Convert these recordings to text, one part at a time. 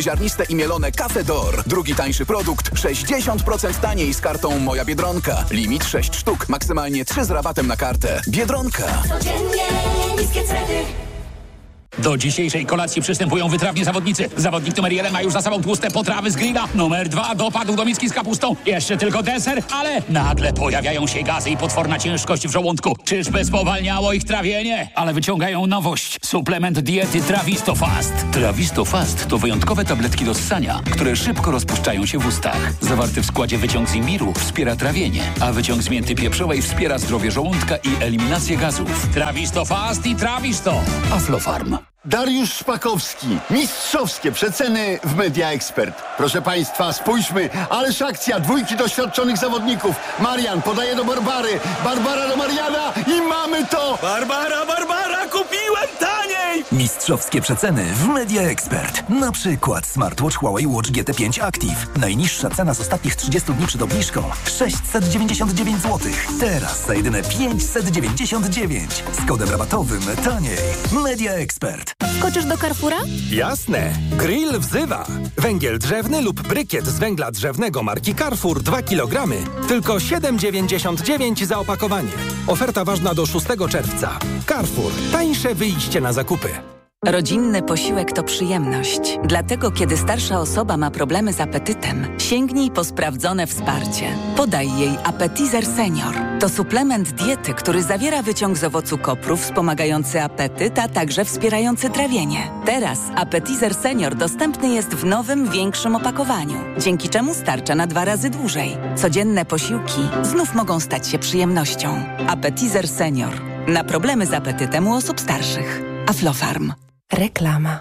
Ziarniste i mielone Cafe D'Or. Drugi tańszy produkt 60% taniej z kartą Moja Biedronka. Limit 6 sztuk, maksymalnie 3 z rabatem na kartę. Biedronka. Codziennie niskie ceny. Do dzisiejszej kolacji przystępują wytrawni zawodnicy. Zawodnik numer 1 ma już za sobą tłuste potrawy z grilla. Numer 2 dopadł do miski z kapustą. Jeszcze tylko deser, ale nagle pojawiają się gazy i potworna ciężkość w żołądku. Czyżby spowalniało ich trawienie? Ale wyciągają nowość. Suplement diety Trawisto Fast. Trawisto Fast to wyjątkowe tabletki do ssania, które szybko rozpuszczają się w ustach. Zawarty w składzie wyciąg z imbiru wspiera trawienie, a wyciąg z mięty pieprzowej wspiera zdrowie żołądka i eliminację gazów. Trawisto Fast i Trawisto. Aflofarm. Dariusz Szpakowski. Mistrzowskie przeceny w Media Expert. Proszę Państwa, spójrzmy. Ależ akcja. Dwójki doświadczonych zawodników. Marian podaje do Barbary. Barbara do Mariana i mamy to! Barbara, kupiłem taniej! Mistrzowskie przeceny w Media Expert. Na przykład smartwatch Huawei Watch GT5 Active. Najniższa cena z ostatnich 30 dni przed obniżką 699 zł. Teraz za jedyne 599. Z kodem rabatowym taniej. Media Expert. Skoczysz do Carrefoura? Jasne. Grill wzywa. Węgiel drzewny lub brykiet z węgla drzewnego marki Carrefour 2 kg. Tylko 7,99 za opakowanie. Oferta ważna do 6 czerwca. Carrefour. Tańsze wyjście na zakupy. Rodzinny posiłek to przyjemność. Dlatego, kiedy starsza osoba ma problemy z apetytem, sięgnij po sprawdzone wsparcie. Podaj jej Appetizer Senior. To suplement diety, który zawiera wyciąg z owocu kopru wspomagający apetyt, a także wspierający trawienie. Teraz Appetizer Senior dostępny jest w nowym, większym opakowaniu, dzięki czemu starcza na 2 razy dłużej. Codzienne posiłki znów mogą stać się przyjemnością. Appetizer Senior. Na problemy z apetytem u osób starszych. Aflofarm. Reklama.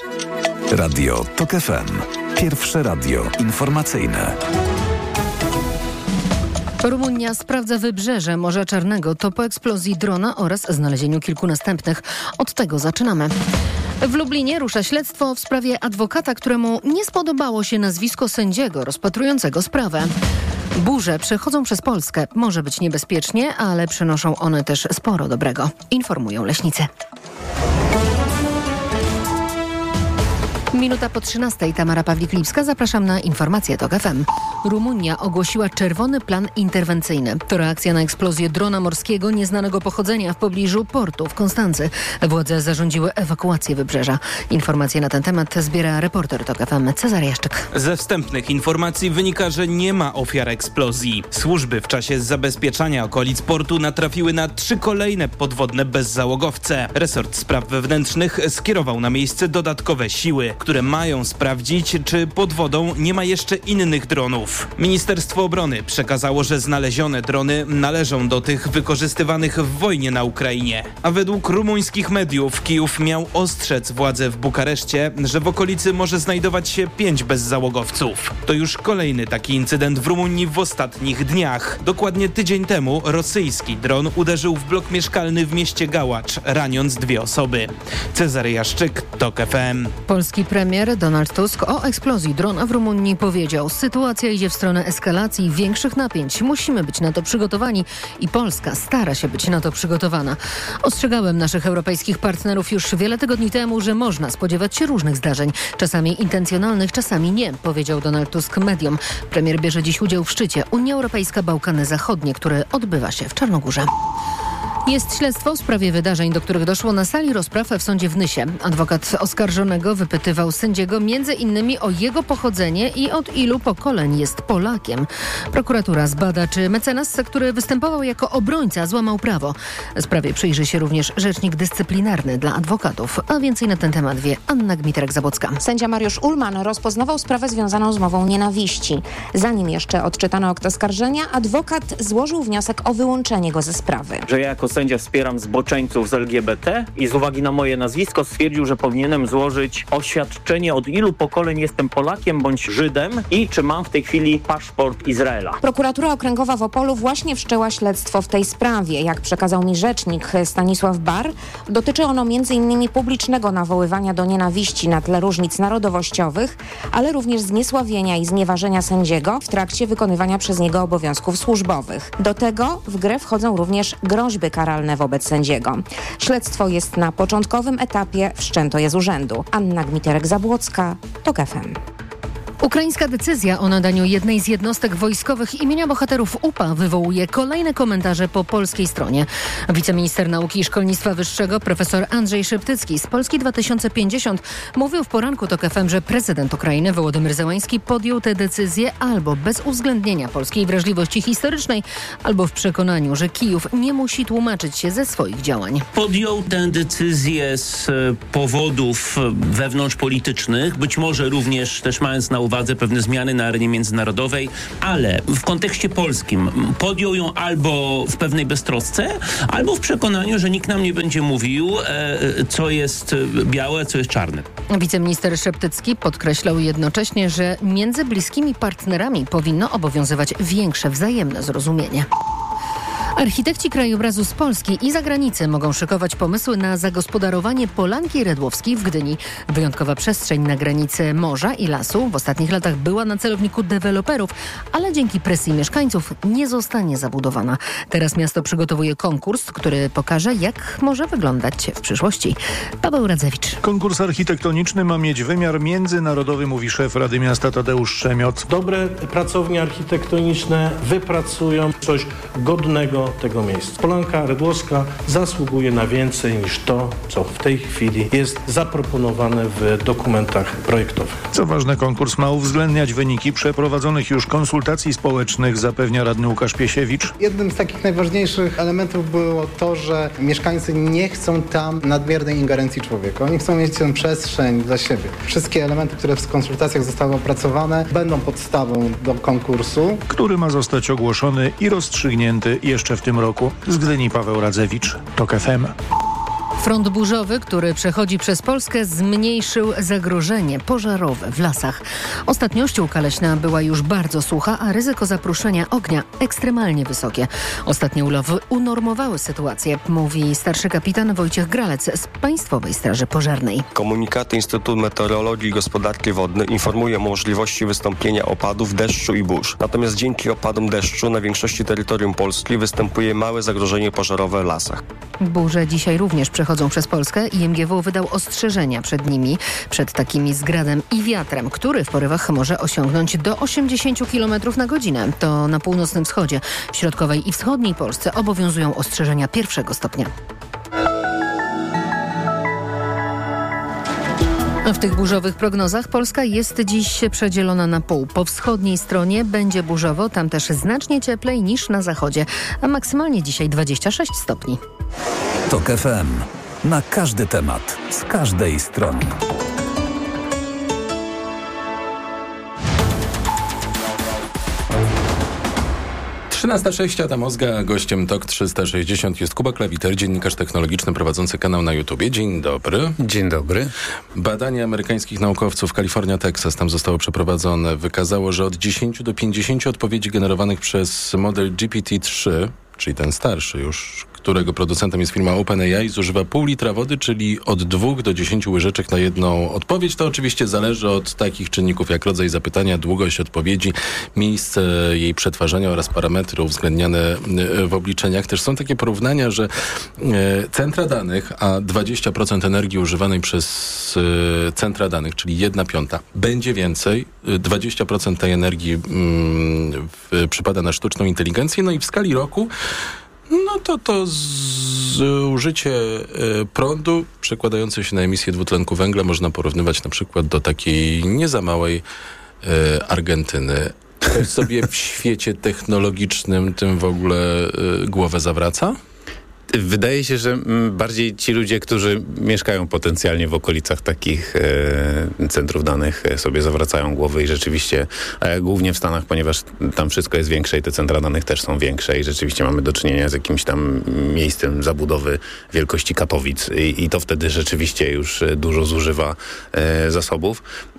Radio TOK FM. Pierwsze radio informacyjne. Rumunia sprawdza wybrzeże Morza Czarnego. To po eksplozji drona oraz znalezieniu kilku następnych. Od tego zaczynamy. W Lublinie rusza śledztwo w sprawie adwokata, któremu nie spodobało się nazwisko sędziego rozpatrującego sprawę. Burze przechodzą przez Polskę. Może być niebezpiecznie, ale przynoszą one też sporo dobrego. Informują leśnicy. Minuta po 13. Tamara Pawlik-Lipska. Zapraszam na informacje TOK FM. Rumunia ogłosiła czerwony plan interwencyjny. To reakcja na eksplozję drona morskiego nieznanego pochodzenia w pobliżu portu w Konstancy. Władze zarządziły ewakuację wybrzeża. Informacje na ten temat zbiera reporter TOK FM Cezary Jaszczyk. Ze wstępnych informacji wynika, że nie ma ofiar eksplozji. Służby w czasie zabezpieczania okolic portu natrafiły na 3 kolejne podwodne bezzałogowce. Resort Spraw Wewnętrznych skierował na miejsce dodatkowe siły, które mają sprawdzić, czy pod wodą nie ma jeszcze innych dronów. Ministerstwo Obrony przekazało, że znalezione drony należą do tych wykorzystywanych w wojnie na Ukrainie. A według rumuńskich mediów Kijów miał ostrzec władze w Bukareszcie, że w okolicy może znajdować się 5 bezzałogowców. To już kolejny taki incydent w Rumunii w ostatnich dniach. Dokładnie tydzień temu rosyjski dron uderzył w blok mieszkalny w mieście Gałacz, raniąc 2 osoby. Cezary Jaszczyk, TOK FM. Polski premier Donald Tusk o eksplozji drona w Rumunii powiedział: sytuacja idzie w stronę eskalacji większych napięć. Musimy być na to przygotowani i Polska stara się być na to przygotowana. Ostrzegałem naszych europejskich partnerów już wiele tygodni temu, że można spodziewać się różnych zdarzeń. Czasami intencjonalnych, czasami nie, powiedział Donald Tusk mediom. Premier bierze dziś udział w szczycie Unia Europejska-Bałkany Zachodnie, który odbywa się w Czarnogórze. Jest śledztwo w sprawie wydarzeń, do których doszło na sali rozpraw w sądzie w Nysie. Adwokat oskarżonego wypytywał sędziego m.in. o jego pochodzenie i od ilu pokoleń jest Polakiem. Prokuratura zbada, czy mecenas, który występował jako obrońca, złamał prawo. Sprawie przyjrzy się również rzecznik dyscyplinarny dla adwokatów. A więcej na ten temat wie Anna Gmiterek-Zabłocka. Sędzia Mariusz Ullman rozpoznawał sprawę związaną z mową nienawiści. Zanim jeszcze odczytano akt oskarżenia, adwokat złożył wniosek o wyłączenie go ze sprawy. Że ja jako sędzia wspieram zboczeńców z LGBT i z uwagi na moje nazwisko stwierdził, że powinienem złożyć oświadczenie, od ilu pokoleń jestem Polakiem bądź Żydem i czy mam w tej chwili paszport Izraela. Prokuratura Okręgowa w Opolu właśnie wszczęła śledztwo w tej sprawie. Jak przekazał mi rzecznik Stanisław Bar, dotyczy ono m.in. publicznego nawoływania do nienawiści na tle różnic narodowościowych, ale również zniesławienia i znieważenia sędziego w trakcie wykonywania przez niego obowiązków służbowych. Do tego w grę wchodzą również groźby karalne wobec sędziego. Śledztwo jest na początkowym etapie, wszczęto je z urzędu. Anna Gmiterek-Zabłocka, TOK FM. Ukraińska decyzja o nadaniu jednej z jednostek wojskowych imienia bohaterów UPA wywołuje kolejne komentarze po polskiej stronie. Wiceminister Nauki i Szkolnictwa Wyższego profesor Andrzej Szeptycki z Polski 2050 mówił w poranku TOK FM, że prezydent Ukrainy Wołodymyr Zełański podjął tę decyzję albo bez uwzględnienia polskiej wrażliwości historycznej, albo w przekonaniu, że Kijów nie musi tłumaczyć się ze swoich działań. Podjął tę decyzję z powodów wewnątrzpolitycznych, być może również też mając na uwadze pewne zmiany na arenie międzynarodowej, ale w kontekście polskim podjął ją albo w pewnej beztrosce, albo w przekonaniu, że nikt nam nie będzie mówił, co jest białe, co jest czarne. Wiceminister Szeptycki podkreślał jednocześnie, że między bliskimi partnerami powinno obowiązywać większe wzajemne zrozumienie. Architekci krajobrazu z Polski i zagranicy mogą szykować pomysły na zagospodarowanie Polanki Redłowskiej w Gdyni. Wyjątkowa przestrzeń na granicy morza i lasu w ostatnich latach była na celowniku deweloperów, ale dzięki presji mieszkańców nie zostanie zabudowana. Teraz miasto przygotowuje konkurs, który pokaże, jak może wyglądać w przyszłości. Paweł Radzewicz. Konkurs architektoniczny ma mieć wymiar międzynarodowy, mówi szef Rady Miasta Tadeusz Szemiot. Dobre pracownie architektoniczne wypracują coś godnego tego miejsca. Polanka Redłowska zasługuje na więcej niż to, co w tej chwili jest zaproponowane w dokumentach projektowych. Co ważne, konkurs ma uwzględniać wyniki przeprowadzonych już konsultacji społecznych, zapewnia radny Łukasz Piesiewicz. Jednym z takich najważniejszych elementów było to, że mieszkańcy nie chcą tam nadmiernej ingerencji człowieka. Oni chcą mieć tę przestrzeń dla siebie. Wszystkie elementy, które w konsultacjach zostały opracowane, będą podstawą do konkursu, który ma zostać ogłoszony i rozstrzygnięty jeszcze w tym roku. Z Gdyni Paweł Radzewicz, TOK FM. Front burzowy, który przechodzi przez Polskę, zmniejszył zagrożenie pożarowe w lasach. Ostatnio ściółka leśna była już bardzo sucha, a ryzyko zapruszenia ognia ekstremalnie wysokie. Ostatnie ulowy unormowały sytuację, mówi starszy kapitan Wojciech Gralec z Państwowej Straży Pożarnej. Komunikaty Instytutu Meteorologii i Gospodarki Wodnej informuje o możliwości wystąpienia opadów deszczu i burz. Natomiast dzięki opadom deszczu na większości terytorium Polski występuje małe zagrożenie pożarowe w lasach. Burze dzisiaj również przechodzą przez Polskę i MGW wydał ostrzeżenia przed nimi, przed takimi z gradem i wiatrem, który w porywach może osiągnąć do 80 km na godzinę. To na północnym wschodzie. W środkowej i wschodniej Polsce obowiązują ostrzeżenia 1. stopnia. W tych burzowych prognozach Polska jest dziś przedzielona na pół. Po wschodniej stronie będzie burzowo, tam też znacznie cieplej niż na zachodzie, a maksymalnie dzisiaj 26 stopni. TOK FM. Na każdy temat, z każdej strony. Tam Ozga, gościem TOK 360 jest Kuba Klawiter, dziennikarz technologiczny prowadzący kanał na YouTubie. Dzień dobry. Dzień dobry. Badanie amerykańskich naukowców Kalifornia, Teksas, tam zostało przeprowadzone, wykazało, że od 10 do 50 odpowiedzi generowanych przez model GPT-3, czyli ten starszy już, którego producentem jest firma OpenAI, zużywa pół litra wody, czyli od 2 do 10 łyżeczek na jedną odpowiedź. To oczywiście zależy od takich czynników jak rodzaj zapytania, długość odpowiedzi, miejsce jej przetwarzania oraz parametry uwzględniane w obliczeniach. Też są takie porównania, że centra danych, a 20% energii używanej przez centra danych, czyli 1/5, będzie więcej. 20% tej energii przypada na sztuczną inteligencję. No i w skali roku to zużycie prądu przekładające się na emisję dwutlenku węgla można porównywać na przykład do takiej nie za małej Argentyny. Ktoś sobie w świecie technologicznym tym w ogóle głowę zawraca? Wydaje się, że bardziej ci ludzie, którzy mieszkają potencjalnie w okolicach takich centrów danych, sobie zawracają głowy i rzeczywiście głównie w Stanach, ponieważ tam wszystko jest większe i te centra danych też są większe i rzeczywiście mamy do czynienia z jakimś tam miejscem zabudowy wielkości Katowic i to wtedy rzeczywiście już dużo zużywa zasobów.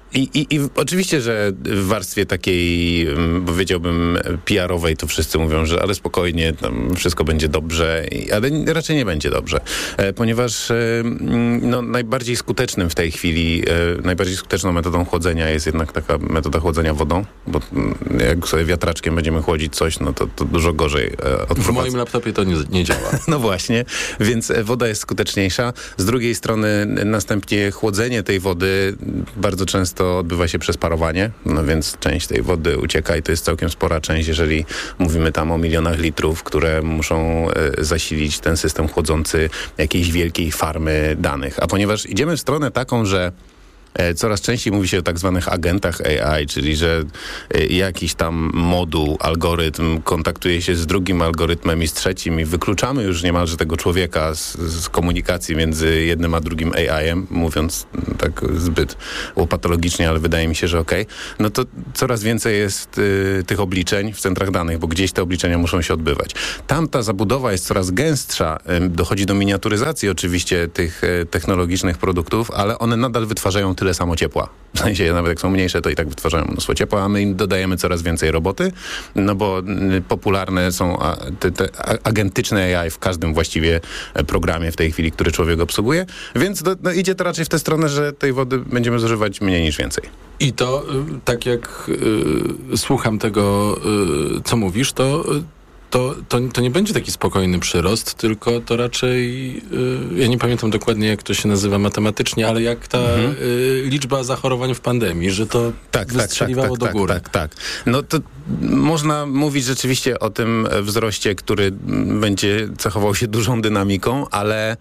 I oczywiście, że w warstwie takiej, powiedziałbym, PR-owej, to wszyscy mówią, że ale spokojnie, tam wszystko będzie dobrze, ale raczej nie będzie dobrze, ponieważ najbardziej skutecznym w tej chwili, najbardziej skuteczną metodą chłodzenia jest jednak taka metoda chłodzenia wodą, bo jak sobie wiatraczkiem będziemy chłodzić coś, no to dużo gorzej odprowadza. W moim laptopie to nie działa. No właśnie, więc woda jest skuteczniejsza. Z drugiej strony następnie chłodzenie tej wody bardzo często odbywa się przez parowanie, no więc część tej wody ucieka i to jest całkiem spora część, jeżeli mówimy tam o milionach litrów, które muszą zasilić ten system chłodzący jakiejś wielkiej farmy danych. A ponieważ idziemy w stronę taką, że coraz częściej mówi się o tak zwanych agentach AI, czyli że jakiś tam moduł, algorytm kontaktuje się z drugim algorytmem i z trzecim i wykluczamy już niemalże tego człowieka z komunikacji między jednym a drugim AI-em, mówiąc tak zbyt łopatologicznie, ale wydaje mi się, że okej. No to coraz więcej jest tych obliczeń w centrach danych, bo gdzieś te obliczenia muszą się odbywać. Tamta zabudowa jest coraz gęstsza, dochodzi do miniaturyzacji oczywiście tych technologicznych produktów, ale one nadal wytwarzają tyle samo ciepła. W sensie, nawet jak są mniejsze, to i tak wytwarzają mnóstwo ciepła, a my im dodajemy coraz więcej roboty, no bo popularne są te agentyczne AI w każdym właściwie programie w tej chwili, który człowiek obsługuje, więc idzie to raczej w tę stronę, że tej wody będziemy zużywać mniej niż więcej. I to, tak jak słucham tego, co mówisz, to nie będzie taki spokojny przyrost, tylko to raczej, ja nie pamiętam dokładnie, jak to się nazywa matematycznie, ale jak ta liczba zachorowań w pandemii, że to wystrzeliwało do góry. Tak. No to można mówić rzeczywiście o tym wzroście, który będzie cechował się dużą dynamiką, ale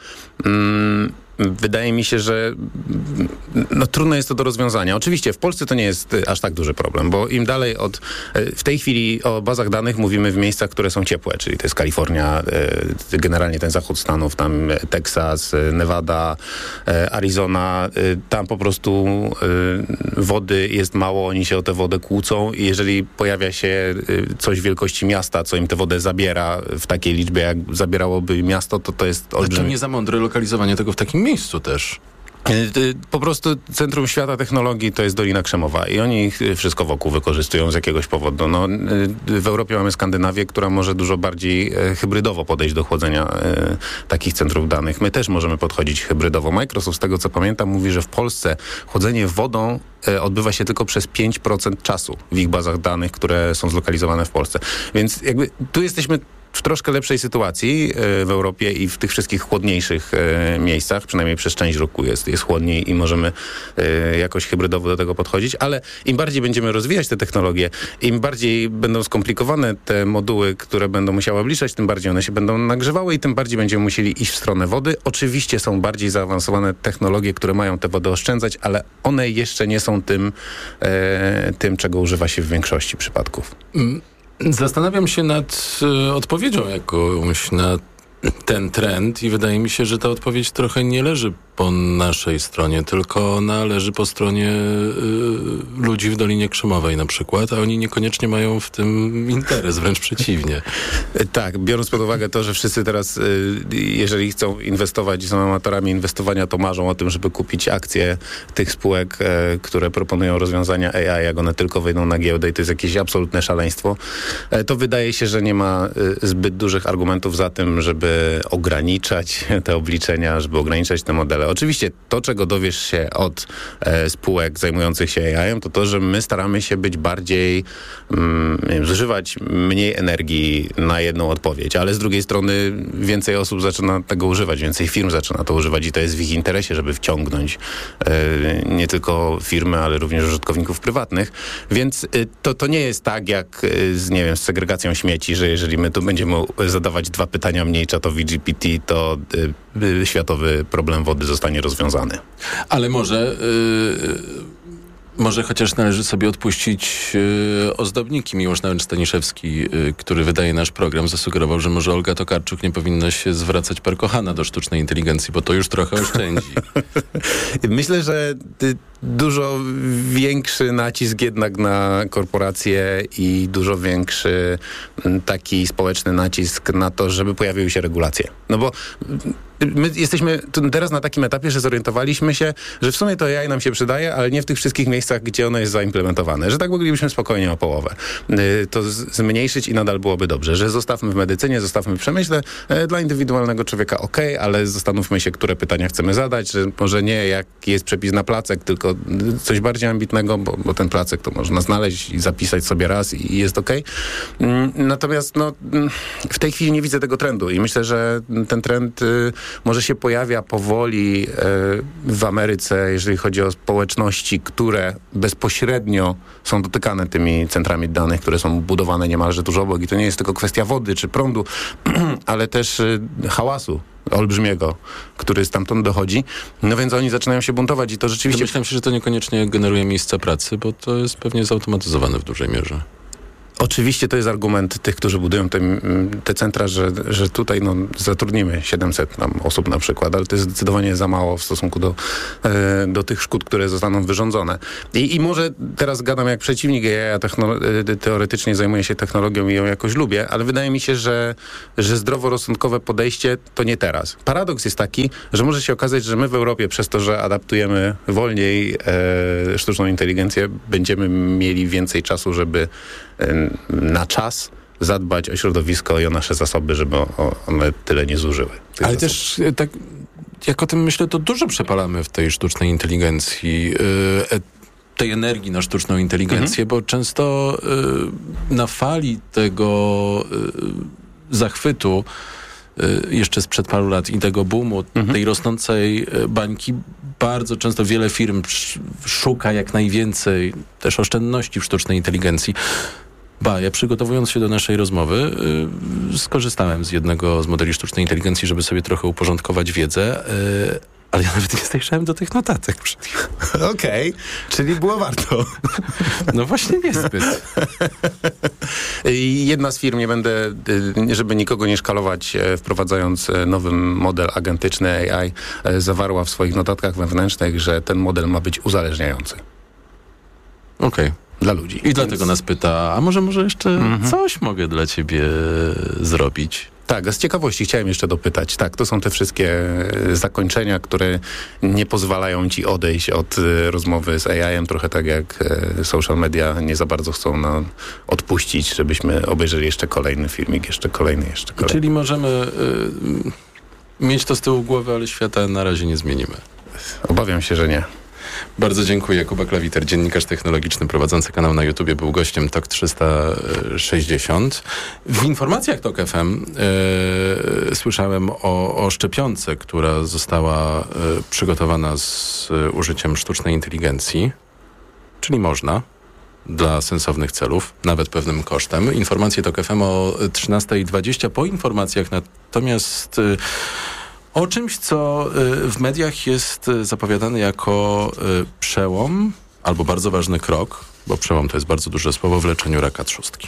wydaje mi się, że trudno jest to do rozwiązania. Oczywiście w Polsce to nie jest aż tak duży problem, bo im dalej w tej chwili o bazach danych mówimy w miejscach, które są ciepłe, czyli to jest Kalifornia, generalnie ten zachód Stanów, tam Teksas, Nevada, Arizona, tam po prostu wody jest mało, oni się o tę wodę kłócą i jeżeli pojawia się coś wielkości miasta, co im tę wodę zabiera w takiej liczbie, jak zabierałoby miasto, to jest olbrzymie. To nie za mądre lokalizowanie tego w takim miejscu też. Po prostu centrum świata technologii to jest Dolina Krzemowa i oni wszystko wokół wykorzystują z jakiegoś powodu. No, w Europie mamy Skandynawię, która może dużo bardziej hybrydowo podejść do chłodzenia takich centrów danych. My też możemy podchodzić hybrydowo. Microsoft, z tego co pamiętam, mówi, że w Polsce chłodzenie wodą odbywa się tylko przez 5% czasu w ich bazach danych, które są zlokalizowane w Polsce. Więc jakby tu jesteśmy w troszkę lepszej sytuacji w Europie i w tych wszystkich chłodniejszych miejscach, przynajmniej przez część roku jest chłodniej i możemy jakoś hybrydowo do tego podchodzić, ale im bardziej będziemy rozwijać te technologie, im bardziej będą skomplikowane te moduły, które będą musiały obliczać, tym bardziej one się będą nagrzewały i tym bardziej będziemy musieli iść w stronę wody. Oczywiście są bardziej zaawansowane technologie, które mają tę wodę oszczędzać, ale one jeszcze nie są tym, czego używa się w większości przypadków. Zastanawiam się nad odpowiedzią jakąś na ten trend i wydaje mi się, że ta odpowiedź trochę nie leży po naszej stronie, tylko ona leży po stronie ludzi w Dolinie Krzemowej na przykład, a oni niekoniecznie mają w tym interes, wręcz przeciwnie. Tak, biorąc pod uwagę to, że wszyscy teraz, jeżeli chcą inwestować i są amatorami inwestowania, to marzą o tym, żeby kupić akcje tych spółek, które proponują rozwiązania AI, jak one tylko wejdą na giełdę i to jest jakieś absolutne szaleństwo, to wydaje się, że nie ma zbyt dużych argumentów za tym, żeby ograniczać te obliczenia, żeby ograniczać te modele. Oczywiście to, czego dowiesz się od spółek zajmujących się AI-em, to, że my staramy się być bardziej, zużywać mniej energii na jedną odpowiedź, ale z drugiej strony więcej osób zaczyna tego używać, więcej firm zaczyna to używać i to jest w ich interesie, żeby wciągnąć nie tylko firmy, ale również użytkowników prywatnych. Więc to nie jest tak jak z segregacją śmieci, że jeżeli my tu będziemy zadawać 2 pytania mniej czatowi GPT, to światowy problem wody zostanie rozwiązany. Ale może chociaż należy sobie odpuścić ozdobniki. Miłosz Nałęcz-Staniszewski, który wydaje nasz program, zasugerował, że może Olga Tokarczuk nie powinna się zwracać per kochana do sztucznej inteligencji, bo to już trochę oszczędzi. Myślę, że dużo większy nacisk jednak na korporacje i dużo większy taki społeczny nacisk na to, żeby pojawiły się regulacje. No bo my jesteśmy teraz na takim etapie, że zorientowaliśmy się, że w sumie to AI nam się przydaje, ale nie w tych wszystkich miejscach, gdzie ono jest zaimplementowane. Że tak moglibyśmy spokojnie o połowę to zmniejszyć i nadal byłoby dobrze. Że zostawmy w medycynie, zostawmy w przemyśle, dla indywidualnego człowieka ale zastanówmy się, które pytania chcemy zadać, że może nie jaki jest przepis na placek, tylko coś bardziej ambitnego, bo ten placek to można znaleźć i zapisać sobie raz i jest Natomiast w tej chwili nie widzę tego trendu i myślę, że ten trend może się pojawia powoli w Ameryce, jeżeli chodzi o społeczności, które bezpośrednio są dotykane tymi centrami danych, które są budowane niemalże tuż obok i to nie jest tylko kwestia wody czy prądu, ale też hałasu olbrzymiego, który stamtąd dochodzi. No więc oni zaczynają się buntować i to rzeczywiście... Domyślam się, że to niekoniecznie generuje miejsca pracy, bo to jest pewnie zautomatyzowane w dużej mierze. Oczywiście to jest argument tych, którzy budują te centra, że tutaj zatrudnimy 700 osób na przykład, ale to jest zdecydowanie za mało w stosunku do tych szkód, które zostaną wyrządzone. I może teraz gadam jak przeciwnik AI, ja teoretycznie zajmuję się technologią i ją jakoś lubię, ale wydaje mi się, że zdroworozsądkowe podejście to nie teraz. Paradoks jest taki, że może się okazać, że my w Europie przez to, że adaptujemy wolniej sztuczną inteligencję, będziemy mieli więcej czasu, żeby na czas zadbać o środowisko i o nasze zasoby, żeby one tyle nie zużyły. Ale też tak, jak o tym myślę, to dużo przepalamy w tej sztucznej inteligencji, tej energii na sztuczną inteligencję, bo często na fali tego zachwytu jeszcze sprzed paru lat i tego boomu, tej rosnącej bańki, bardzo często wiele firm szuka jak najwięcej też oszczędności w sztucznej inteligencji. Ja przygotowując się do naszej rozmowy skorzystałem z jednego z modeli sztucznej inteligencji, żeby sobie trochę uporządkować wiedzę, ale ja nawet nie zajrzałem do tych notatek przed chwilą. Okej, czyli było warto. No właśnie niezbyt. Jedna z firm, nie będę, żeby nikogo nie szkalować, wprowadzając nowy model agentyczny AI, zawarła w swoich notatkach wewnętrznych, że ten model ma być uzależniający. Okej. Dla ludzi. I dlatego nas pyta, a może jeszcze coś mogę dla ciebie zrobić? Tak, a z ciekawości chciałem jeszcze dopytać. Tak, to są te wszystkie zakończenia, które nie pozwalają ci odejść od rozmowy z AI-em, trochę tak jak social media nie za bardzo chcą odpuścić, żebyśmy obejrzeli jeszcze kolejny filmik, jeszcze kolejny. Czyli możemy mieć to z tyłu głowy, ale świata na razie nie zmienimy. Obawiam się, że nie. Bardzo dziękuję. Kuba Klawiter, dziennikarz technologiczny prowadzący kanał na YouTubie, był gościem TOK 360. W informacjach TOK FM słyszałem o szczepionce, która została przygotowana z użyciem sztucznej inteligencji, czyli można dla sensownych celów, nawet pewnym kosztem. Informacje TOK FM o 13:20 po informacjach, natomiast o czymś, co w mediach jest zapowiadane jako przełom albo bardzo ważny krok, bo przełom to jest bardzo duże słowo, w leczeniu raka trzustki.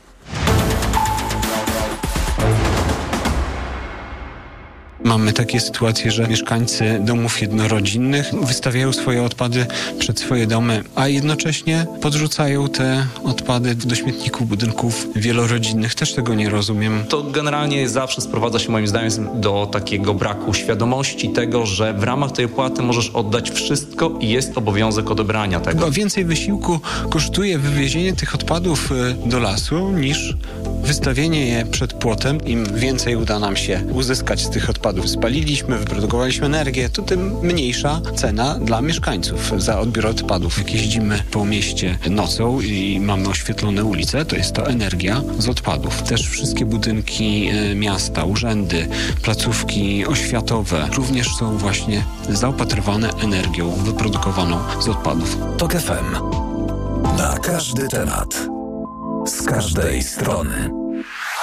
Mamy takie sytuacje, że mieszkańcy domów jednorodzinnych wystawiają swoje odpady przed swoje domy, a jednocześnie podrzucają te odpady do śmietników budynków wielorodzinnych. Też tego nie rozumiem. To generalnie zawsze sprowadza się moim zdaniem do takiego braku świadomości tego, że w ramach tej opłaty możesz oddać wszystko i jest obowiązek odebrania tego. Chyba więcej wysiłku kosztuje wywiezienie tych odpadów do lasu niż wystawienie je przed płotem. Im więcej uda nam się uzyskać z tych odpadów, spaliliśmy, wyprodukowaliśmy energię, to tym mniejsza cena dla mieszkańców za odbiór odpadów. Jak jeździmy po mieście nocą i mamy oświetlone ulice, to jest to energia z odpadów. Też wszystkie budynki miasta, urzędy, placówki oświatowe również są właśnie zaopatrywane energią wyprodukowaną z odpadów. TOK FM. Na każdy temat. Z każdej strony.